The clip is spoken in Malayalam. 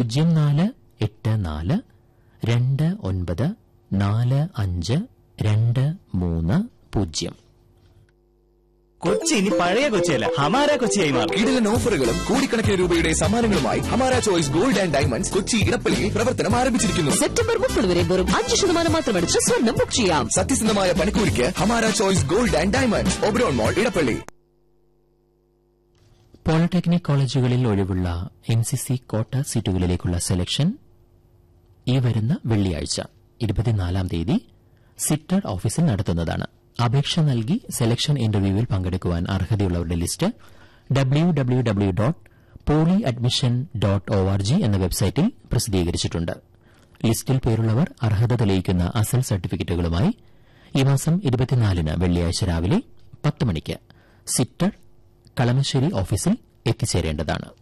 0484945230. കൊച്ചി ഇനി പഴയ കൊച്ചിയല്ല, ഹമാര കൊച്ചിയായി മാറും. കിടിലൻ ഓഫറുകളും കോടിക്കണക്കിന് രൂപയുടെ സമ്മാനങ്ങളുമായി Hamara choice gold and diamonds Kochi ഇടപ്പള്ളിയിൽ പ്രവർത്തനം ആരംഭിച്ചിരിക്കുന്നു. സെപ്റ്റംബർ 30 വരെ വെറും 5% മാത്രമടിച്ച് സ്വർണ്ണം ബുക്ക് ചെയ്യാം. സത്യസന്ധമായ പണിക്കൂലിക്ക് Hamara choice gold and diamonds, Oberon mall, Edappally. Polytechnic കോളേജുകളിൽ ഒഴിവുള്ള NCC കോട്ട സീറ്റുകളിലേക്കുള്ള സെലക്ഷൻ ഈ വരുന്ന വെള്ളിയാഴ്ച 24-ാം തീയതി സിറ്റർ ഓഫീസിൽ നടത്തുന്നതാണ്. അപേക്ഷ നൽകി സെലക്ഷൻ ഇന്റർവ്യൂവിൽ പങ്കെടുക്കുവാൻ അർഹതയുള്ളവരുടെ ലിസ്റ്റ് www.polyadmission.org എന്ന വെബ്സൈറ്റിൽ പ്രസിദ്ധീകരിച്ചിട്ടുണ്ട്. ലിസ്റ്റിൽ പേരുള്ളവർ അർഹത തെളിയിക്കുന്ന അസൽ സർട്ടിഫിക്കറ്റുകളുമായി ഈ മാസം 24-ന് വെള്ളിയാഴ്ച രാവിലെ 10 മണിക്ക് സിറ്റർ കളമശ്ശേരി ഓഫീസിൽ എത്തിച്ചേരേണ്ടതാണ്.